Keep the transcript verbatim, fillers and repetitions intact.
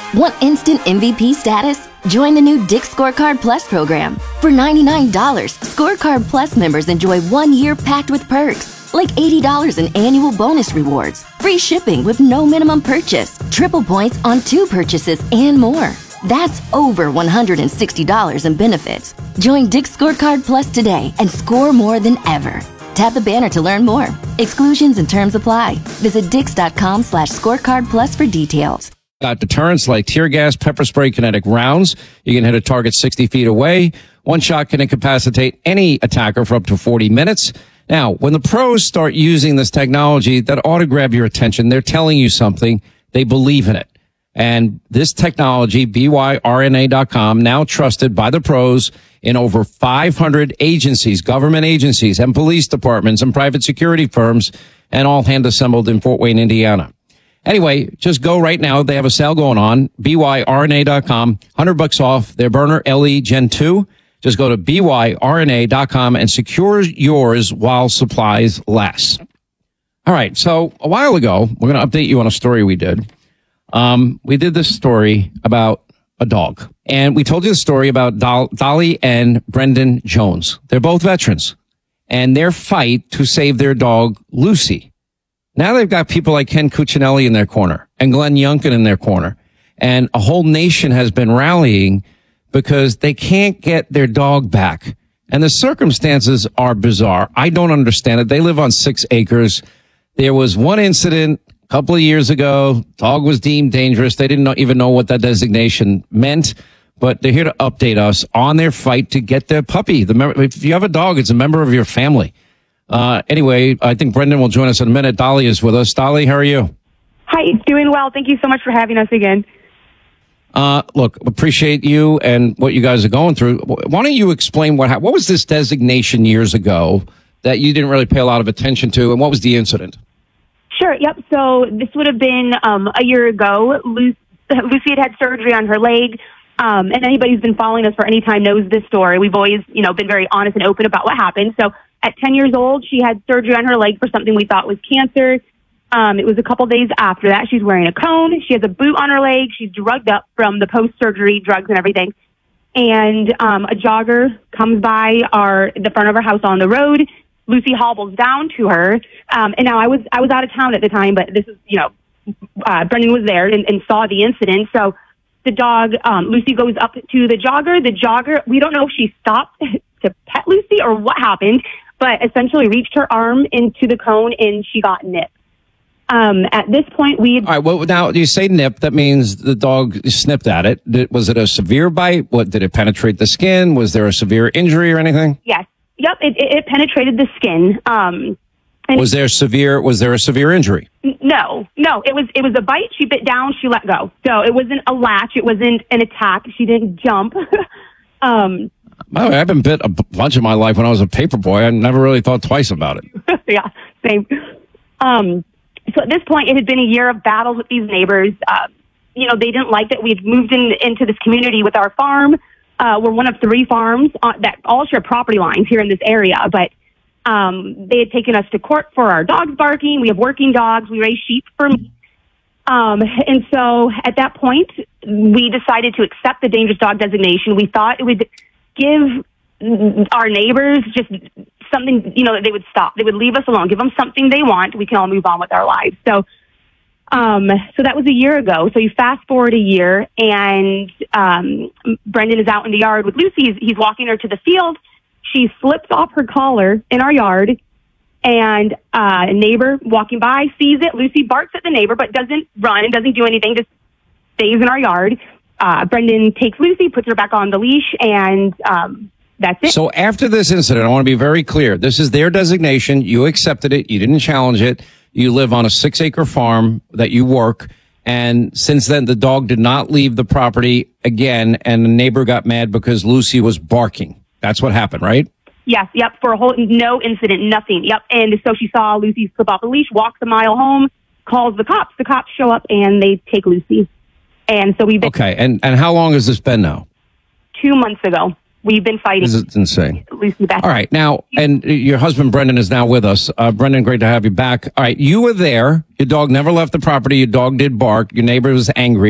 Want instant M V P status? Join the new Dick's Scorecard Plus program. For ninety-nine dollars, Scorecard Plus members enjoy one year packed with perks, like eighty dollars in annual bonus rewards, free shipping with no minimum purchase, triple points on two purchases, and more. That's over one hundred sixty dollars in benefits. Join Dick's Scorecard Plus today and score more than ever. Tap the banner to learn more. Exclusions and terms apply. Visit dix.com slash scorecard plus for details. Got deterrents like tear gas, pepper spray, kinetic rounds. You can hit a target sixty feet away. One shot can incapacitate any attacker for up to forty minutes. Now, when the pros start using this technology, that ought to grab your attention. They're telling you something. They believe in it. And this technology, B Y R N A dot com, now trusted by the pros in over five hundred agencies, government agencies, and police departments and private security firms, and all hand assembled in Fort Wayne, Indiana. Anyway, just go right now. They have a sale going on. B Y R N A dot com, one hundred bucks off their burner L E Gen two. Just go to B Y R N A dot com and secure yours while supplies last. All right. So a while ago, we're going to update you on a story we did. Um, we did this story about a dog, and we told you the story about Dol- Dolly and Brendan Jones. They're both veterans, and their fight to save their dog, Lucy. Now they've got people like Ken Cuccinelli in their corner and Glenn Youngkin in their corner. And a whole nation has been rallying because they can't get their dog back. And the circumstances are bizarre. I don't understand it. They live on six acres. There was one incident a couple of years ago. Dog was deemed dangerous. They didn't know, even know what that designation meant. But they're here to update us on their fight to get their puppy. The mem- if you have a dog, it's a member of your family. Uh, anyway, I think Brendan will join us in a minute. Dolly is with us. Dolly, how are you? Hi, doing well. Thank you so much for having us again. Uh, look, appreciate you and what you guys are going through. Why don't you explain what, what was this designation years ago that you didn't really pay a lot of attention to, and what was the incident? Sure, yep. So this would have been um, a year ago. Lucy, Lucy had had surgery on her leg. Um, and anybody who's been following us for any time knows this story. We've always, you know, been very honest and open about what happened. So at ten years old, she had surgery on her leg for something we thought was cancer. Um, it was a couple days after that. She's wearing a cone. She has a boot on her leg. She's drugged up from the post-surgery drugs and everything. And um, a jogger comes by our the front of our house on the road. Lucy hobbles down to her. Um, and now I was I was out of town at the time, but this is, you know, uh, Brendan was there and, and saw the incident. So the dog, um, Lucy goes up to the jogger. The jogger, we don't know if she stopped to pet Lucy or what happened, but essentially reached her arm into the cone and she got nipped. Um, at this point, we... All right, well, now, you say nip, that means the dog snipped at it. Did, was it a severe bite? What, did it penetrate the skin? Was there a severe injury or anything? Yes. Yep, it, it, it penetrated the skin. Um, and was there severe, was there a severe injury? No, no, it was, it was a bite. She bit down, she let go. So it wasn't a latch. It wasn't an attack. She didn't jump. um, I've been bit a bunch of my life when I was a paper boy. I never really thought twice about it. Yeah, same. Um, so at this point, it had been a year of battles with these neighbors. Uh, you know, they didn't like that we'd moved in, into this community with our farm. Uh, we're one of three farms uh, that all share property lines here in this area, but um, they had taken us to court for our dogs barking. We have working dogs. We raise sheep for meat. Um, and so at that point, we decided to accept the dangerous dog designation. We thought it would give our neighbors just something, you know, that they would stop. They would leave us alone, give them something they want. We can all move on with our lives. So, um, so that was a year ago. So you fast forward a year and, um, Brendan is out in the yard with Lucy. He's, he's walking her to the field. She slips off her collar in our yard and, uh, a neighbor walking by sees it. Lucy barks at the neighbor, but doesn't run, doesn't do anything, just stays in our yard. Uh, Brendan takes Lucy, puts her back on the leash, and, um, that's it. So after this incident, I want to be very clear. This is their designation. You accepted it. You didn't challenge it. You live on a six acre farm that you work. And since then, the dog did not leave the property again. And the neighbor got mad because Lucy was barking. That's what happened, right? Yes. Yep. For a whole, no incident, nothing. Yep. And so she saw Lucy slip off the leash, walks a mile home, calls the cops. The cops show up and they take Lucy. And so we've been. Okay. And, and how long has this been now? Two months ago. We've been fighting. This is insane. Lucy back. All right. Now, and your husband, Brendan, is now with us. Uh, Brendan, great to have you back. All right. You were there. Your dog never left the property. Your dog did bark. Your neighbor was angry.